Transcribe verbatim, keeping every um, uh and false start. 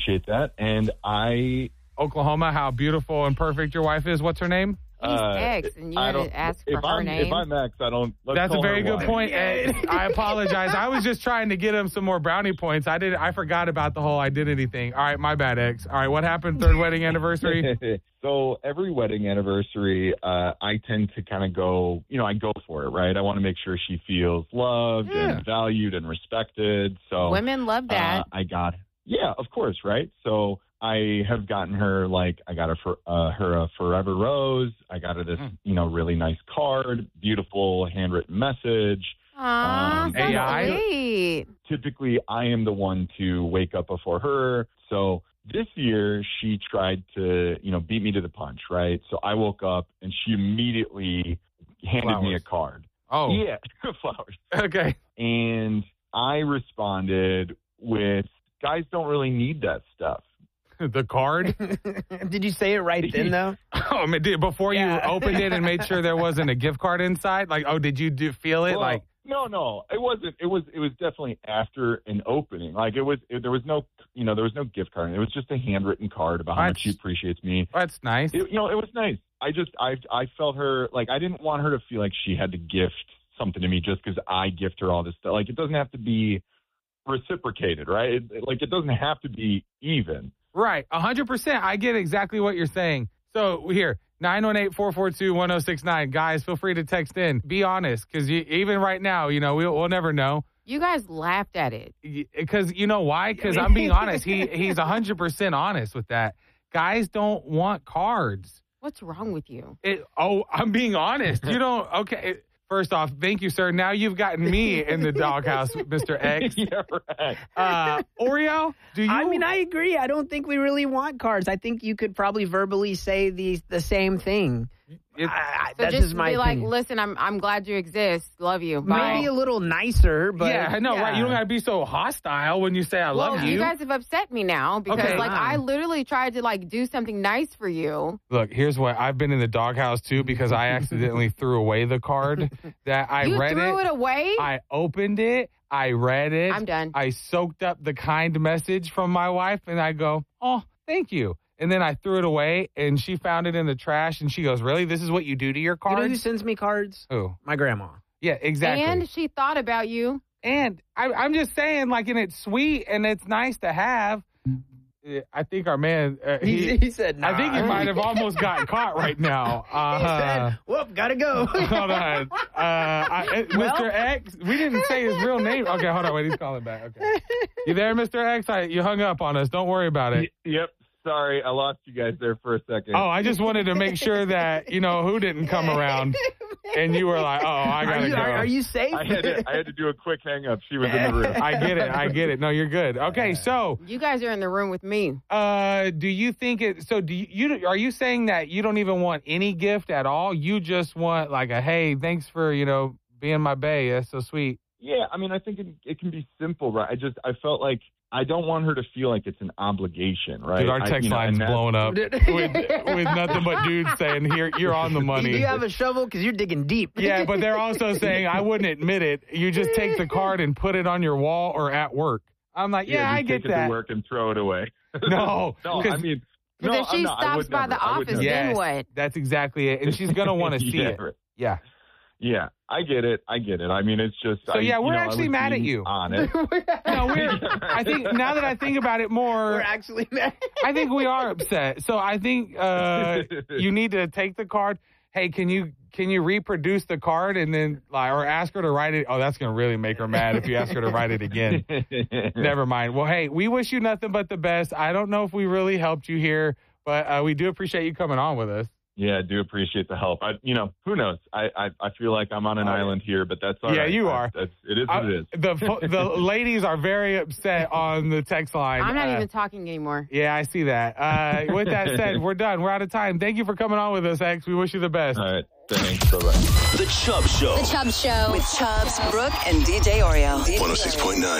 appreciate that. And I... Oklahoma, how beautiful and perfect your wife is. What's her name? He's uh, X, and you had to ask for if her I'm, name. If I'm X, I don't... That's a very good wife. point. Ed, I apologize. I was just trying to get him some more brownie points. I did. I forgot about the whole identity thing. All right, my bad, X. All right, what happened? Third wedding anniversary? So every wedding anniversary, uh, I tend to kind of go, you know, I go for it, right? I want to make sure she feels loved yeah. and valued and respected. So women love that. Uh, I got, yeah, of course, right? So I have gotten her, like, I got her, for, uh, her a Forever Rose. I got her this, mm. you know, really nice card, beautiful handwritten message. Aw, um, so hey, sweet. I, typically, I am the one to wake up before her. So this year, she tried to, you know, beat me to the punch, right? So I woke up, and she immediately handed flowers. me a card. Oh. Yeah, flowers. Okay. And I responded with, guys don't really need that stuff. The card? Did you say it right then, though? Oh, man, did, before yeah. you opened it and made sure there wasn't a gift card inside? Like, oh, did you do feel it? Well, like, no, no, it wasn't. It was. It was definitely after an opening. Like it was. It, there was no. You know, there was no gift card. It was just a handwritten card about how that's, much she appreciates me. That's nice. It, you know, it was nice. I just. I. I felt her. Like I didn't want her to feel like she had to gift something to me just because I gift her all this stuff. Like it doesn't have to be reciprocated, right? It, like it doesn't have to be even. Right, one hundred percent. I get exactly what you're saying. So here, nine one eight, four four two, one oh six nine. Guys, feel free to text in. Be honest, because even right now, you know, we'll, we'll never know. You guys laughed at it. Because you know why? Because I'm being honest. He He's one hundred percent honest with that. Guys don't want cards. What's wrong with you? It, oh, I'm being honest. You don't, okay. First off, thank you, sir. Now you've gotten me in the doghouse, Mister X. Yeah, right. Uh, Oreo, do you? I mean, I agree. I don't think we really want cards. I think you could probably verbally say the the same thing. It, I, so that's just just my be opinion. like, listen, I'm I'm glad you exist. Love you. Bye. Maybe a little nicer, but yeah, I know, yeah. right? You don't got to be so hostile when you say I well, love you. You guys have upset me now because, Okay. like, Wow. I literally tried to like do something nice for you. Look, here's what I've been in the doghouse too because I accidentally threw away the card that I you read threw it. it away. I opened it. I read it. I'm done. I soaked up the kind message from my wife, and I go, "Oh, thank you." And then I threw it away, and she found it in the trash, and she goes, "Really? This is what you do to your You know who cards?" sends me cards? Who? My grandma. Yeah, exactly. And she thought about you. And I, I'm just saying, like, and it's sweet and it's nice to have. I think our man, uh, He, he, he said, nah. I think he might have almost gotten caught right now. Uh, He said, whoop, gotta go. hold on. Uh, I, uh, Mister X, we didn't say his real name. Okay, hold on. Wait, he's calling back. Okay. You there, Mister X? I, you hung up on us. Don't worry about it. Yep. Sorry, I lost you guys there for a second. Oh, I just wanted to make sure that, you know, who didn't come around. And you were like, oh, I got Are to you, go. are, are you safe? I had to, I had to do a quick hang up. She was in the room. I get it. I get it. No, you're good. Okay, so You guys are in the room with me. uh, do you think it? So do you, you? Are you saying that you don't even want any gift at all? You just want like a hey, thanks for you know being my bae. That's so sweet. Yeah, I mean, I think it, it can be simple, right? I just, I felt like I don't want her to feel like it's an obligation, right? Dude, our I- text you know, line's and that- blowing up with, with nothing but dudes saying, "Here, you're on the money." Do you have a shovel? Because you're digging deep. Yeah, but they're also saying, "I wouldn't admit it. You just take the card and put it on your wall or at work." I'm like, "Yeah, just I get take it that." to work and throw it away. No, no, 'cause- I mean, Because no, if she I'm not, I stops would by never, the I would office, never. then yes, what? that's exactly it. And she's gonna want to see it. Yeah. Yeah. Yeah, I get it. I get it. I mean, it's just. So I, yeah, you we're know, I actually was mad at being you. Honest. No, we're. I think now that I think about it more, We're actually mad. I think we are upset. So I think uh, you need to take the card. Hey, can you can you reproduce the card and then like or ask her to write it? Oh, that's gonna really make her mad if you ask her to write it again. Never mind. Well, hey, we wish you nothing but the best. I don't know if we really helped you here, but uh, we do appreciate you coming on with us. Yeah, I do appreciate the help. I, you know, who knows? I, I, I feel like I'm on an Oh, island here, but that's all yeah, right. you I- are. That's, it is I- what it is. the fo- the ladies are very upset on the text line. I'm not Uh, even talking anymore. Yeah, I see that. Uh, with that said, we're done. We're out of time. Thank you for coming on with us, X. We wish you the best. All right, thanks. Bye bye. The Chubb Show. The Chubb Show with Chubbs, Brooke, and D J Oreo. one oh six point nine